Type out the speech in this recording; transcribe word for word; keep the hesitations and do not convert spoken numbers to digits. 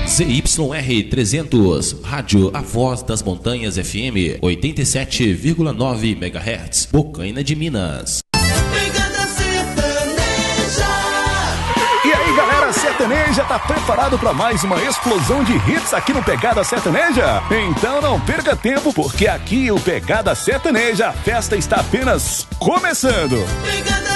Z Y R trezentos, Rádio A Voz das Montanhas F M, oitenta e sete vírgula nove megahertz, Bocaina de Minas. E aí, galera sertaneja, tá preparado para mais uma explosão de hits aqui no Pegada Sertaneja? Então não perca tempo, porque aqui o Pegada Sertaneja, a festa está apenas começando.